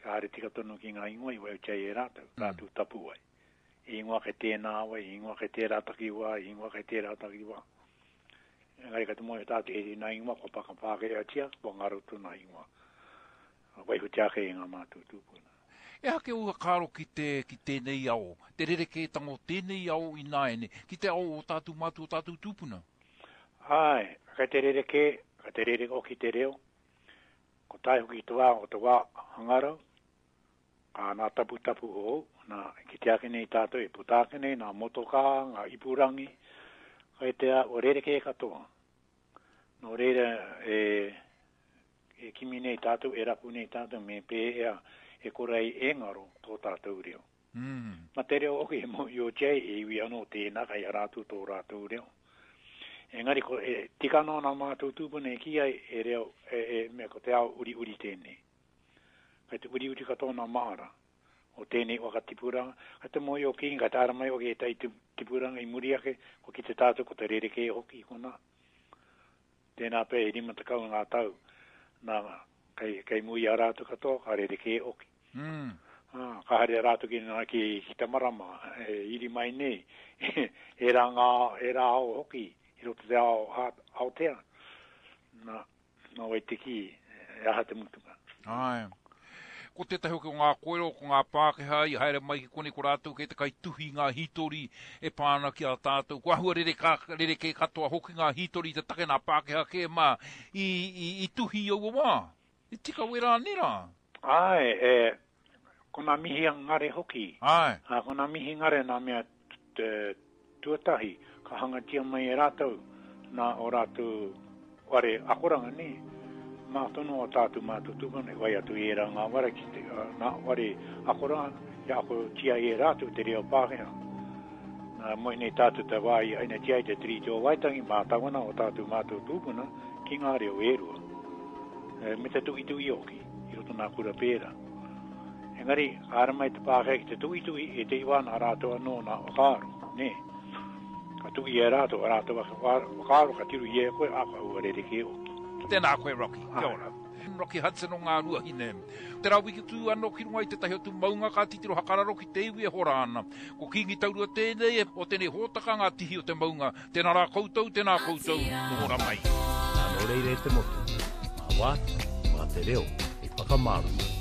ka are tika tonu ki ngā ingoa i wai chai e rātau, rātau tapu ai. I ingoa ke tēnā wai, i ingoa ke tē rātaki wā, i ingoa ke tē rātaki wā. Ngai ka te moe tātu e nā ingoa ko pakapake a tia, ko ngarutu nā ingoa. Wai hu tia ke ngā mātu tūpuna. E hake ua kāro ki tēnei au, te rereke tango tēnei au i nāene, ki te au o tātu mātu o tātu tūpuna? Ai, ka te rereke o ki te reo, ko tai hoki te wā o te wā hangarau, ka nā tapu o, nā ki te ake nei tātou e putake nei, nā motoka, ngā ipurangi, kai te o rereke katoa. No rere e kimi nei tātou, e rapu nei tātou, me pē ea e korei e ngaro tō tātou reo. Ma te reo oki mo i o chei e iwi anō tēnā kai a rātu tō rātou reo. Engari ko e tika no nā mātou tūpuna e kia e reo me ko te ao uri tēnei. Kai te uri katoa nā maara o tēnei waka tipuranga. Kai te moi o ki, kai te aramai o ki e tai tipuranga i muri ake, ko ki te tātou ko te rereke hoki i kona. Tēnā pē e rima takau ngā tau, nā kai mui a rātou katoa, ka rereke hoki. Ka hare rātou ki te marama, iri mai nei, e rā ao hoki, i roto te ao Aotea, nā wai tiki, e aha te mutunga. Ai. Ko tētahi o ngā koero, ko ngā Pākehā, i haere mai ki kone ko rātou, kei te kai tuhi ngā hitori e pāna ki a tātou. Ko ahua rereke katoa hoki ngā hitori, te take ngā Pākehā ke mā, i tuhi au wā. I tika wera nera. Ai, ko nā mihi ngare hoki. Ai. Ko nā mihi ngare nā mea tuatahi, ka hangatia mai e rātou, nā o rātou ware akoranga ni. Mā tono o tātou mātou tūpana, wai atu e rā ngā wara ki te, nā ware akoranga, ia ako tia e rātou te reo Pākehā. Nā moi nei tātou te wai, aina tia i te tri te o waitangi, mā tawana o tātou mātou tūpana, ki ngā reo e rua. Me te tui oki, i roto nā kura pēra. Engari, āramai te Pākehā ki te tui, e te iwana rātou anō nā wakaaro, ne. Ka tui e rātou wakaaro, ka tiru i e koe, a ka ua rereke oki. Tēnā koe, Rocky. Kia ora. Rocky Hudson o ngā rua hine. Te rau wiki tu anō ki runga i te tahi o tu maunga ka titiro hakararo ki te iwi e hora ana. Ko kingi taurua tēnei o tēnei hōtaka ngā tihi o te maunga. Tēnā rā koutou, no hora mai. Nā reire te motu. Mā wā, mā te reo, e whakamaru.